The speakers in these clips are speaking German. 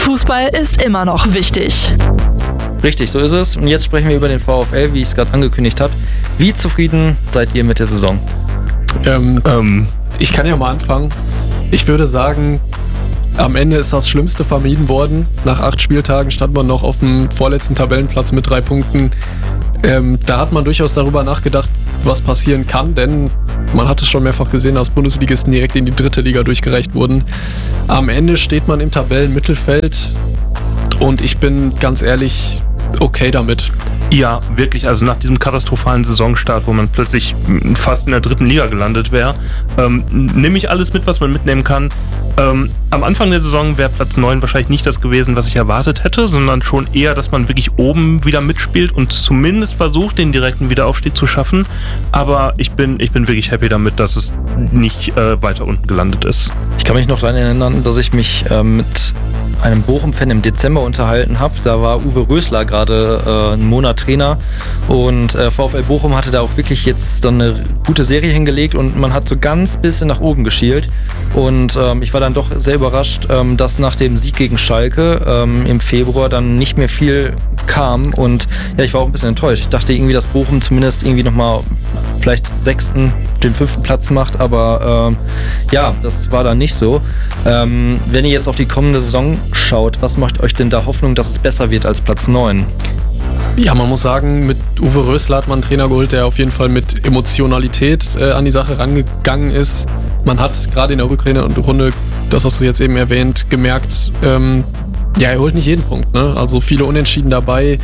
Fußball ist immer noch wichtig. Richtig, so ist es. Und jetzt sprechen wir über den VfL, wie ich es gerade angekündigt habe. Wie zufrieden seid ihr mit der Saison? Ich kann ja mal anfangen. Ich würde sagen, am Ende ist das Schlimmste vermieden worden. Nach 8 Spieltagen stand man noch auf dem vorletzten Tabellenplatz mit 3 Punkten. Da hat man durchaus darüber nachgedacht, was passieren kann, denn man hat es schon mehrfach gesehen, dass Bundesligisten direkt in die 3. Liga durchgereicht wurden. Am Ende steht man im Tabellenmittelfeld und ich bin ganz ehrlich okay damit. Ja, wirklich, also nach diesem katastrophalen Saisonstart, wo man plötzlich fast in der 3. Liga gelandet wäre, nehme ich alles mit, was man mitnehmen kann. Am Anfang der Saison wäre Platz 9 wahrscheinlich nicht das gewesen, was ich erwartet hätte, sondern schon eher, dass man wirklich oben wieder mitspielt und zumindest versucht, den direkten Wiederaufstieg zu schaffen. Aber ich bin wirklich happy damit, dass es nicht weiter unten gelandet ist. Ich kann mich noch daran erinnern, dass ich mich mit einem Bochum-Fan im Dezember unterhalten habe. Da war Uwe Rösler gerade einen Monat Trainer und VfL Bochum hatte da auch wirklich jetzt dann eine gute Serie hingelegt und man hat so ganz bisschen nach oben geschielt und ich war dann doch sehr überrascht, dass nach dem Sieg gegen Schalke im Februar dann nicht mehr viel kam und ja, ich war auch ein bisschen enttäuscht. Ich dachte irgendwie, dass Bochum zumindest irgendwie nochmal vielleicht 6., den 5. Platz macht, aber ja, das war dann nicht so. Wenn ihr jetzt auf die kommende Saison schaut, was macht euch denn da Hoffnung, dass es besser wird als Platz 9? Ja, man muss sagen, mit Uwe Rösler hat man einen Trainer geholt, der auf jeden Fall mit Emotionalität an die Sache rangegangen ist. Man hat gerade in der Rückrunde, das hast du jetzt eben erwähnt, gemerkt, ja, er holt nicht jeden Punkt, ne? Also viele Unentschieden dabei.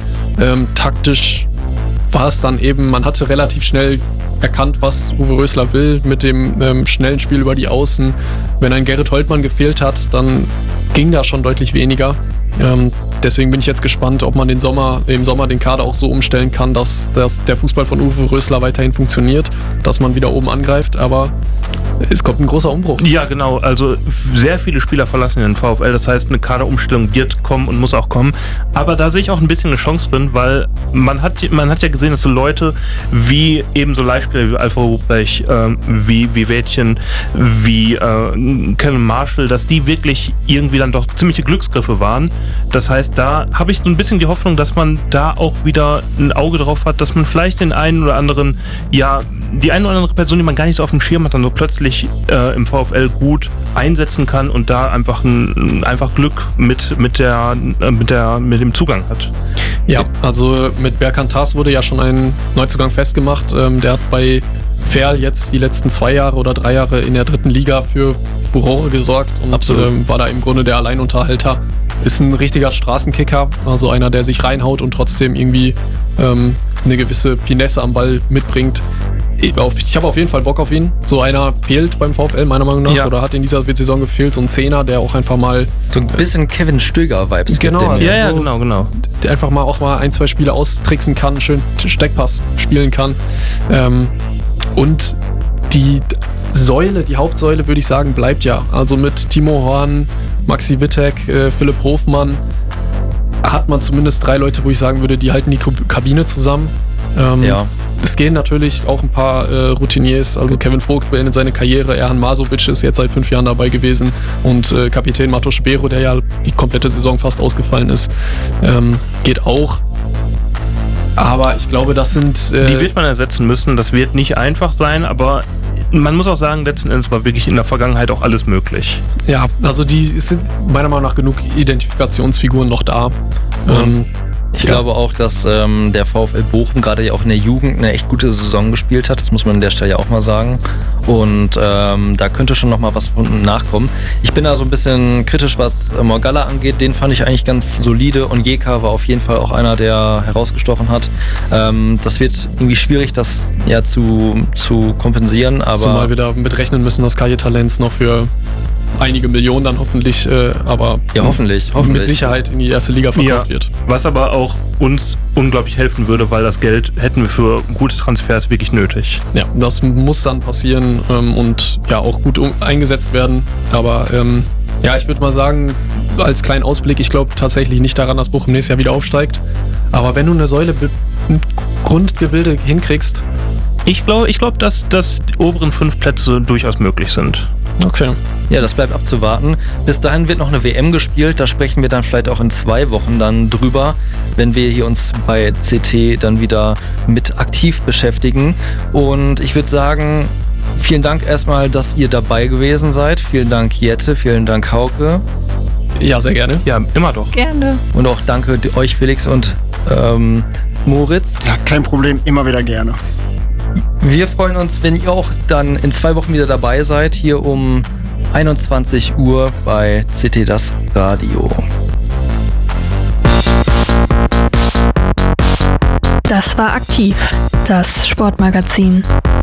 Taktisch war es dann eben, man hatte relativ schnell erkannt, was Uwe Rösler will mit dem schnellen Spiel über die Außen. Wenn ein Gerrit Holtmann gefehlt hat, dann ging da schon deutlich weniger. Deswegen bin ich jetzt gespannt, ob man im Sommer den Kader auch so umstellen kann, dass der Fußball von Uwe Rösler weiterhin funktioniert, dass man wieder oben angreift, aber es kommt ein großer Umbruch. Ja, genau. Also sehr viele Spieler verlassen den VfL. Das heißt, eine Kaderumstellung wird kommen und muss auch kommen. Aber da sehe ich auch ein bisschen eine Chance drin, weil man hat ja gesehen, dass so Leute wie eben so Leihspieler wie Alpha Ruprecht, wie Wädchen, wie Kevin Marshall, dass die wirklich irgendwie dann doch ziemliche Glücksgriffe waren. Das heißt, da habe ich so ein bisschen die Hoffnung, dass man da auch wieder ein Auge drauf hat, dass man vielleicht den einen oder anderen, ja, die eine oder andere Person, die man gar nicht so auf dem Schirm hat, dann so plötzlich im VfL gut einsetzen kann und da einfach Glück mit dem Zugang hat. Ja, also mit Berkan Tas wurde ja schon ein Neuzugang festgemacht. Der hat bei Ferl jetzt die letzten 2 Jahre oder 3 Jahre in der 3. Liga für Furore gesorgt und war da im Grunde der Alleinunterhalter. Ist ein richtiger Straßenkicker, also einer, der sich reinhaut und trotzdem irgendwie eine gewisse Finesse am Ball mitbringt. Ich habe auf jeden Fall Bock auf ihn. So einer fehlt beim VfL, meiner Meinung nach, oder hat in dieser Saison gefehlt. So ein Zehner, der auch einfach mal so ein bisschen Kevin Stöger-Vibes genau, gibt. Also ja, genau. Der einfach mal auch mal 1, 2 Spiele austricksen kann, schön Steckpass spielen kann. Und die Hauptsäule, würde ich sagen, bleibt ja. Also mit Timo Horn, Maxi Wittek, Philipp Hofmann hat man zumindest 3 Leute, wo ich sagen würde, die halten die Kabine zusammen. Ja. Es gehen natürlich auch ein paar Routiniers, also Kevin Vogt beendet seine Karriere, Erhan Masovic ist jetzt seit 5 Jahren dabei gewesen und Kapitän Matos Spero, der ja die komplette Saison fast ausgefallen ist, geht auch. Aber ich glaube, das sind... die wird man ersetzen müssen, das wird nicht einfach sein, aber man muss auch sagen, letzten Endes war wirklich in der Vergangenheit auch alles möglich. Ja, also die sind meiner Meinung nach genug Identifikationsfiguren noch da. Ich glaube auch, dass der VfL Bochum gerade ja auch in der Jugend eine echt gute Saison gespielt hat. Das muss man an der Stelle ja auch mal sagen. Und da könnte schon noch mal was von nachkommen. Ich bin da so ein bisschen kritisch, was Morgalla angeht. Den fand ich eigentlich ganz solide. Und Jeka war auf jeden Fall auch einer, der herausgestochen hat. Das wird irgendwie schwierig, das ja zu kompensieren. Aber zumal wir da mit rechnen müssen, dass Kaje Talents noch für einige Millionen dann hoffentlich, aber ja, hoffentlich mit Sicherheit in die 1. Liga verkauft wird. Was aber auch uns unglaublich helfen würde, weil das Geld hätten wir für gute Transfers wirklich nötig. Ja, das muss dann passieren und ja auch gut eingesetzt werden. Aber ja, ich würde mal sagen, als kleinen Ausblick, ich glaube tatsächlich nicht daran, dass Bochum nächstes Jahr wieder aufsteigt. Aber wenn du eine Säule, ein Grundgebilde hinkriegst. Ich glaube, dass die oberen 5 Plätze durchaus möglich sind. Okay. Ja, das bleibt abzuwarten. Bis dahin wird noch eine WM gespielt, da sprechen wir dann vielleicht auch in 2 Wochen dann drüber, wenn wir hier uns bei CT dann wieder mit aktiv beschäftigen. Und ich würde sagen, vielen Dank erstmal, dass ihr dabei gewesen seid. Vielen Dank Jette, vielen Dank Hauke. Ja, sehr gerne. Ja, immer doch. Gerne. Und auch danke euch Felix und Moritz. Ja, kein Problem, immer wieder gerne. Wir freuen uns, wenn ihr auch dann in 2 Wochen wieder dabei seid, hier um 21 Uhr bei CT das Radio. Das war Aktiv, das Sportmagazin.